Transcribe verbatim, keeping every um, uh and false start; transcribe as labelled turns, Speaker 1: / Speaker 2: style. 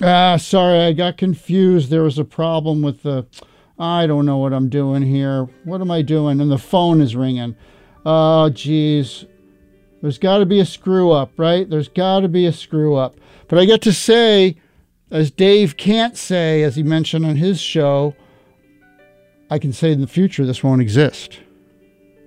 Speaker 1: Ah, sorry, I got confused. There was a problem with the... I don't know what I'm doing here. What am I doing? And the phone is ringing. Oh, geez. There's got to be a screw up, right? There's got to be a screw up. But I get to say, as Dave can't say, as he mentioned on his show, I can say in the future this won't exist.